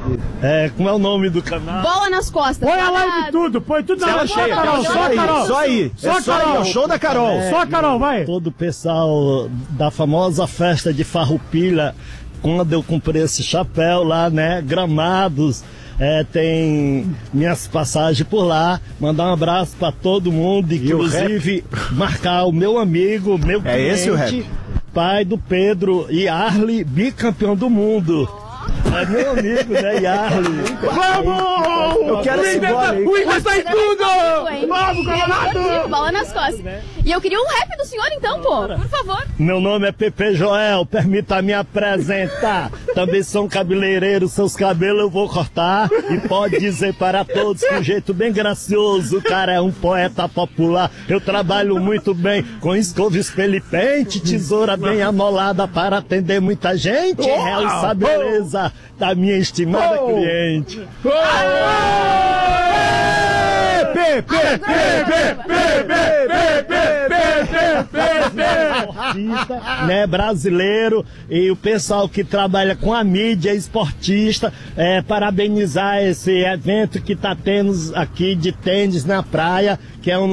Como é o nome do canal? Bola nas costas. Põe a live tudo, põe tudo na live. Só aí. É o show da Carol. Só a Carol, vai. Todo o pessoal da famosa festa de Farroupilha, quando eu comprei esse chapéu lá, né? Gramados. Tem minhas passagens por lá. Mandar um abraço pra todo mundo, inclusive marcar o meu amigo, meu cliente, esse o rap? Pai do Pedro Yarli, bicampeão do mundo. É meu amigo, né, Yarli? Vamos! Eu quero esse bola aí. O Inter está em tudo! Vamos, Colorado! Bola nas costas. E eu queria um rap do senhor, então, pô. Por favor. Meu nome é Pepe Joel, permita-me apresentar. Também sou um cabeleireiro, seus cabelos eu vou cortar. E pode dizer para todos que um jeito bem gracioso, o cara é um poeta popular. Eu trabalho muito bem com escova, espelho e pente, tesoura bem amolada para atender muita gente. Realça a beleza da minha estimada cliente. Né, brasileiro, e o pessoal que trabalha com a mídia esportista, parabenizar esse evento que tá tendo aqui de tênis na praia, que é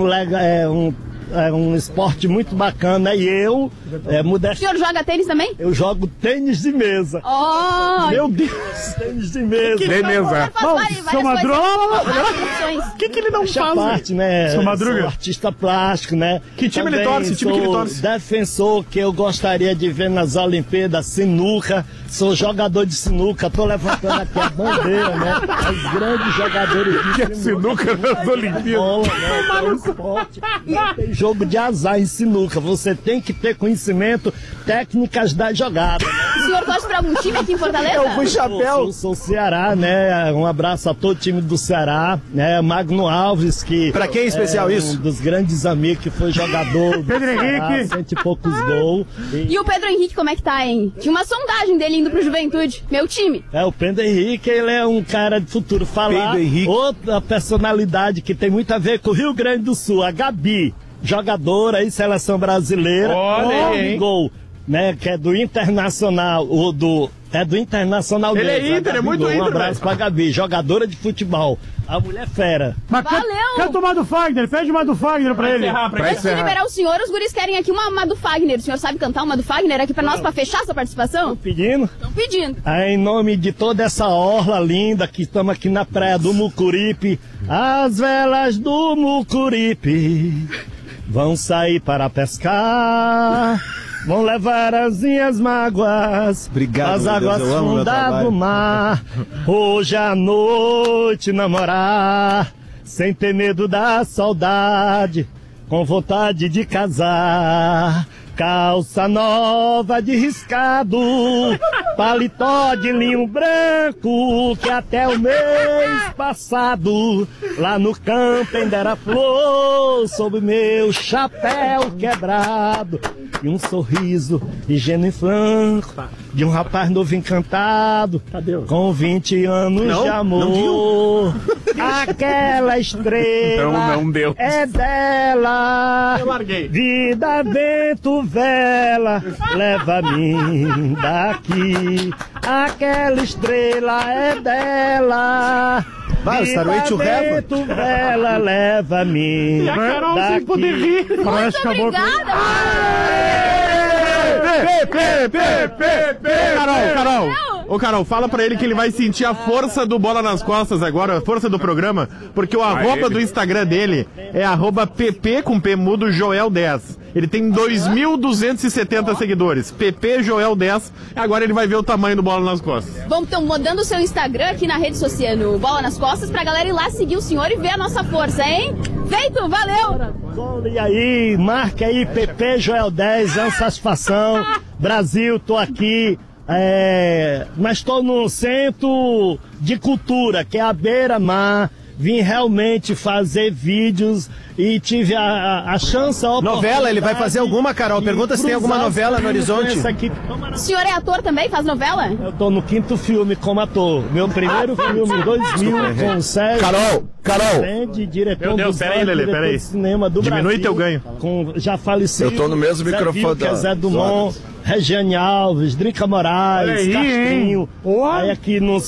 um esporte muito bacana. E eu, O senhor joga tênis também? Eu jogo tênis de mesa. Meu Deus, tênis de mesa. De mesa. Seu Madruga. O que ele não faz? Parte, né? Seu Madruga. Sou artista plástico, né? Que time ele torce? Que ele torce? Defensor que eu gostaria de ver nas Olimpíadas, sinuca. Sou jogador de sinuca. Tô levantando aqui a bandeira, né? Os grandes jogadores de sinuca nas Olimpíadas. Bola, né? É um esporte. Tem jogo de azar em sinuca. Você tem que ter conhecimento, técnicas da jogada. Né? O senhor torce pra algum time aqui em Fortaleza? Eu fui chapéu. Eu sou Ceará, né? Um abraço a todo o time do Ceará, né? Magno Alves, que... Pra quem é especial isso? Um dos grandes amigos que foi jogador. Pedro Henrique. 100 e poucos gols. E o Pedro Henrique, como é que tá, hein? Tinha uma sondagem dele indo pro Juventude. Meu time. O Pedro Henrique, ele é um cara de futuro. Falar outra personalidade que tem muito a ver com o Rio Grande do Sul, a Gabi, jogadora e seleção brasileira. Gol, né? Que é do Internacional, é do Internacional ele mesmo. É Inter, é muito Inter. Um abraço pra Gabi, jogadora de futebol. A mulher fera. Mas valeu! Canta uma do Fagner, pede uma do Fagner pra ele. Antes de liberar o senhor, os guris querem aqui uma do Fagner. O senhor sabe cantar uma do Fagner aqui pra nós, pra fechar essa participação? Pedindo? Estão pedindo. Em nome de toda essa orla linda que estamos aqui na praia do Mucuripe, as velas do Mucuripe vão sair para pescar, vão levar as minhas mágoas, as águas fundas do mar. Hoje à noite namorar, sem ter medo da saudade, com vontade de casar. Calça nova de riscado, paletó de linho branco, que até o mês passado lá no campo ainda era flor sob meu chapéu quebrado. E um sorriso ingênuo e franco de um rapaz novo encantado, com 20 anos de amor. Aquela estrela não deu. É dela. Eu larguei. Vida, vento, vela, leva-me daqui. Aquela estrela é dela. Vai, Vida, vento, vela, leva-me E a Carol sem poder rir. Muito obrigada. Carol. Ô, Carol, fala pra ele que ele vai sentir a força do Bola nas Costas agora, a força do programa, porque o arroba do Instagram dele é @pp com P mudo Joel10. Ele tem 2.270 seguidores. PP Joel10. Agora ele vai ver o tamanho do Bola nas Costas. Bom, então, mandando o seu Instagram aqui na rede social, no Bola nas Costas, pra galera ir lá seguir o senhor e ver a nossa força, hein? Feito, valeu! E aí, marca aí, PP Joel10, é uma satisfação. Brasil, tô aqui. Mas estou no centro de cultura, que é a Beira-Mar. Vim realmente fazer vídeos e tive a chance, a oportunidade. Novela, ele vai fazer alguma, Carol? Pergunta se tem alguma novela no horizonte. O senhor é ator também? Faz novela? Eu tô no 5º filme como ator. Meu primeiro filme em 2000 com o Sérgio. Carol. Diretor Meu Deus, peraí, Lelê, peraí. Cinema do Diminui Brasil, teu ganho. Com já falecido. Eu tô no mesmo microfone da Zé Dumont, Regiane Alves, Drica Moraes, Castrinho. Aí aqui no